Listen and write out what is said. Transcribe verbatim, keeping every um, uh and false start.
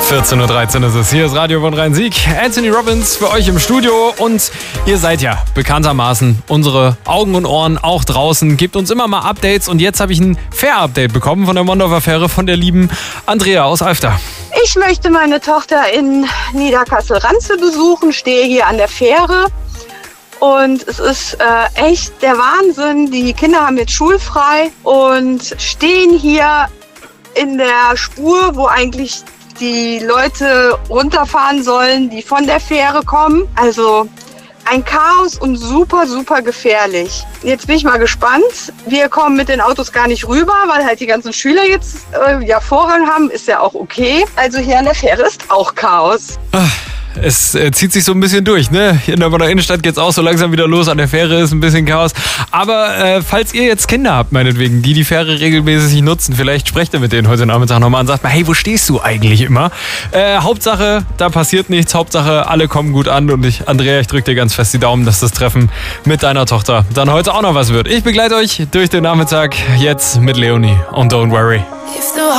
vierzehn Uhr dreizehn ist es. Hier ist Radio von Rhein-Sieg. Anthony Robbins für euch im Studio. Und ihr seid ja bekanntermaßen unsere Augen und Ohren auch draußen. Gebt uns immer mal Updates. Und jetzt habe ich ein Fair-Update bekommen von der Mondorf-Affäre von der lieben Andrea aus Alfter. Ich möchte meine Tochter in Niederkassel-Ranze besuchen, stehe hier an der Fähre. Und es ist äh, echt der Wahnsinn. Die Kinder haben jetzt schulfrei und stehen hier in der Spur, wo eigentlich die Leute runterfahren sollen, die von der Fähre kommen. Also ein Chaos und super, super gefährlich. Jetzt bin ich mal gespannt. Wir kommen mit den Autos gar nicht rüber, weil halt die ganzen Schüler jetzt äh, ja Vorrang haben. Ist ja auch okay. Also hier an der Fähre ist auch Chaos. Ach. Es äh, zieht sich so ein bisschen durch, ne? In der Bonner Innenstadt geht's auch so langsam wieder los. An der Fähre ist ein bisschen Chaos. Aber äh, falls ihr jetzt Kinder habt, meinetwegen, die die Fähre regelmäßig nutzen, vielleicht sprecht ihr mit denen heute Nachmittag nochmal und sagt mal, hey, wo stehst du eigentlich immer? Äh, Hauptsache, da passiert nichts. Hauptsache, alle kommen gut an. Und ich, Andrea, ich drück dir ganz fest die Daumen, dass das Treffen mit deiner Tochter dann heute auch noch was wird. Ich begleite euch durch den Nachmittag jetzt mit Leonie und Don't Worry.